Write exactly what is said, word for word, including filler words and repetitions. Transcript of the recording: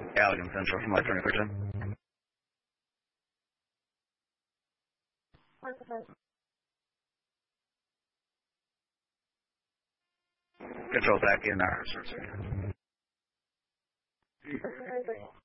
Allegan Central from Life Twenty Percent. Control back in our search.